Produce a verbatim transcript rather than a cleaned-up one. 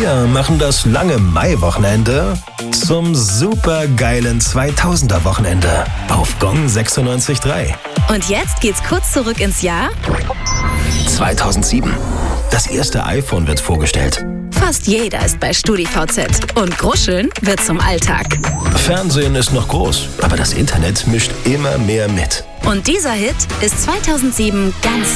Wir machen das lange Mai-Wochenende zum supergeilen zweitausender-Wochenende auf Gong sechsundneunzig Komma drei. Und jetzt geht's kurz zurück ins Jahr zweitausendsieben. Das erste iPhone wird vorgestellt. Fast jeder ist bei StudiVZ und Gruscheln wird zum Alltag. Fernsehen ist noch groß, aber das Internet mischt immer mehr mit. Und dieser Hit ist zweitausendsieben ganz